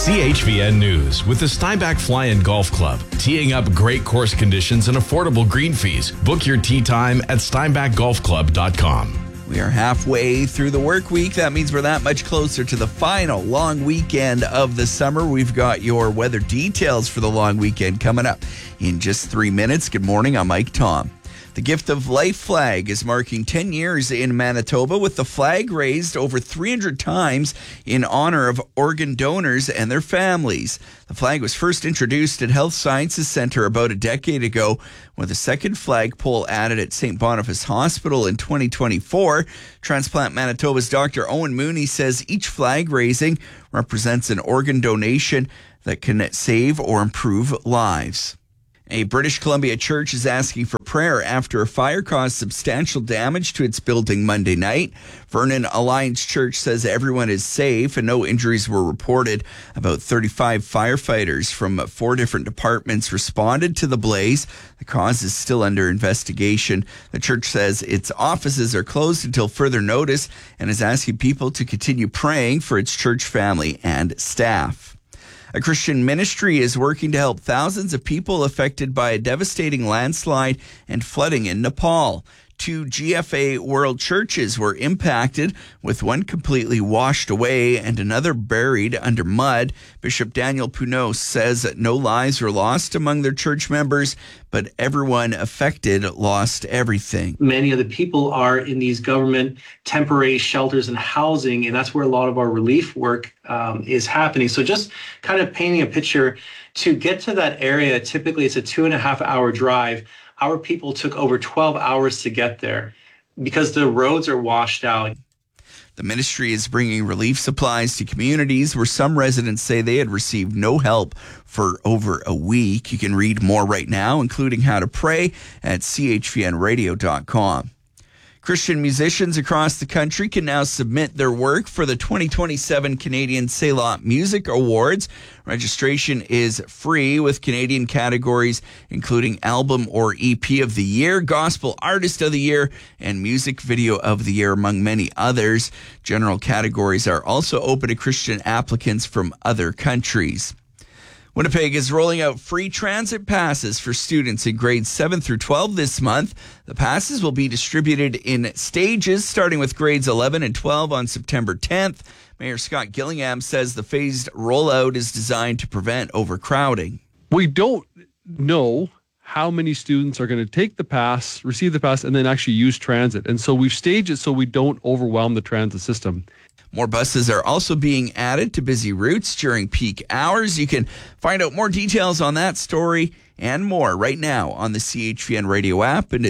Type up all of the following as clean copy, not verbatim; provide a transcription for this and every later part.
CHVN News with the Steinbach Fly-In Golf Club. Teeing up great course conditions and affordable green fees. Book your tee time at steinbachgolfclub.com. We are halfway through the work week. That means we're that much closer to the final long weekend of the summer. We've got your weather details for the long weekend coming up in just 3 minutes. Good morning. I'm Mike Tom. The Gift of Life flag is marking 10 years in Manitoba, with the flag raised over 300 times in honor of organ donors and their families. The flag was first introduced at Health Sciences Centre about a decade ago, with a second flagpole added at St. Boniface Hospital in 2024. Transplant Manitoba's Dr. Owen Mooney says each flag raising represents an organ donation that can save or improve lives. A British Columbia church is asking for prayer after a fire caused substantial damage to its building Monday night. Vernon Alliance Church says everyone is safe and no injuries were reported. About 35 firefighters from 4 different departments responded to the blaze. The cause is still under investigation. The church says its offices are closed until further notice and is asking people to continue praying for its church family and staff. A Christian ministry is working to help thousands of people affected by a devastating landslide and flooding in Nepal. 2 GFA World churches were impacted, with one completely washed away and another buried under mud. Bishop Daniel Puno says that no lives were lost among their church members, but everyone affected lost everything. Many of the people are in these government temporary shelters and housing, and that's where a lot of our relief work is happening. So just kind of painting a picture, to get to that area, typically it's a 2.5 hour drive. Our people took over 12 hours to get there because the roads are washed out. The ministry is bringing relief supplies to communities where some residents say they had received no help for over a week. You can read more right now, including how to pray, at chvnradio.com. Christian musicians across the country can now submit their work for the 2027 Canadian Selah Music Awards. Registration is free, with Canadian categories including Album or EP of the Year, Gospel Artist of the Year, and Music Video of the Year, among many others. General categories are also open to Christian applicants from other countries. Winnipeg is rolling out free transit passes for students in grades 7 through 12 this month. The passes will be distributed in stages, starting with grades 11 and 12 on September 10th. Mayor Scott Gillingham says the phased rollout is designed to prevent overcrowding. We don't know how many students are going to take the pass, receive the pass, and then actually use transit. And so we've staged it so we don't overwhelm the transit system. More buses are also being added to busy routes during peak hours. You can find out more details on that story and more right now on the CHVN Radio app and at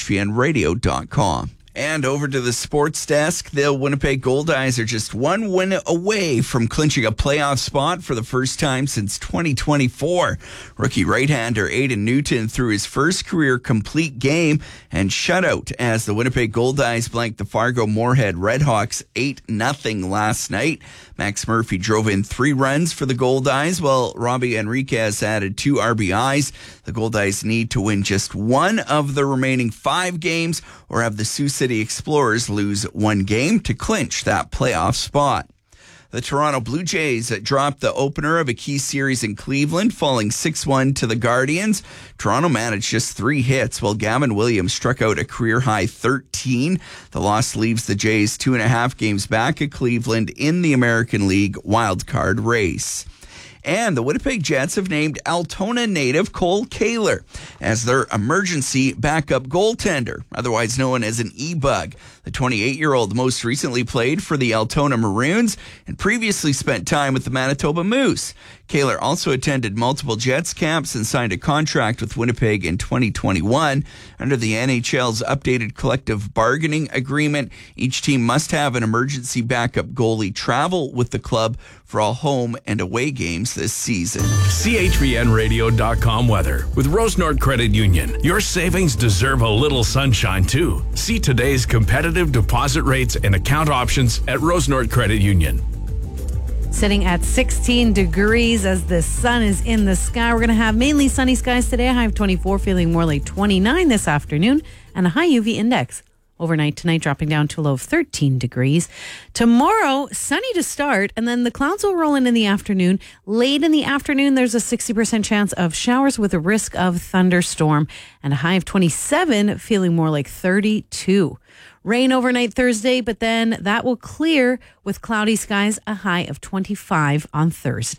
chvnradio.com. And over to the sports desk, the Winnipeg Goldeyes are just one win away from clinching a playoff spot for the first time since 2024. Rookie right-hander Aiden Newton threw his first career complete game and shutout as the Winnipeg Goldeyes blanked the Fargo-Moorhead Redhawks 8-0 last night. Max Murphy drove in 3 runs for the Goldeyes, while Robbie Enriquez added 2 RBIs. The Goldeyes need to win just one of the remaining 5 games or have the Sioux City Explorers lose 1 game to clinch that playoff spot. The Toronto Blue Jays dropped the opener of a key series in Cleveland, falling 6-1 to the Guardians. Toronto managed just 3 hits, while Gavin Williams struck out a career-high 13. The loss leaves the Jays 2.5 games back at Cleveland in the American League wildcard race. And the Winnipeg Jets have named Altona native Cole Kaler as their emergency backup goaltender, otherwise known as an E-Bug. The 28-year-old most recently played for the Altona Maroons and previously spent time with the Manitoba Moose. Kaler also attended multiple Jets camps and signed a contract with Winnipeg in 2021. Under the NHL's updated collective bargaining agreement, each team must have an emergency backup goalie travel with the club for all home and away games this season. CHVNradio.com weather with Rose North Credit Union. Your savings deserve a little sunshine too. See today's competitive deposit rates and account options at Rose North Credit Union. Sitting at 16 degrees as the sun is in the sky. We're going to have mainly sunny skies today. A high of 24, feeling more like 29 this afternoon, and a high UV index overnight tonight, dropping down to a low of 13 degrees. Tomorrow, sunny to start, and then the clouds will roll in the afternoon. Late in the afternoon, there's a 60% chance of showers with a risk of thunderstorm, and a high of 27, feeling more like 32. Rain overnight Thursday, but then that will clear with cloudy skies, a high of 25 on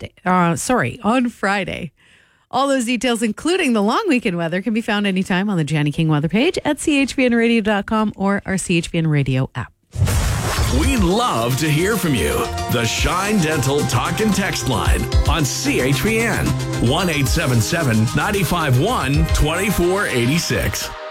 Friday. All those details, including the long weekend weather, can be found anytime on the Janny King weather page at chbnradio.com or our CHBN Radio app. We'd love to hear from you. The Shine Dental Talk and Text line on CHBN 1-877-951-2486.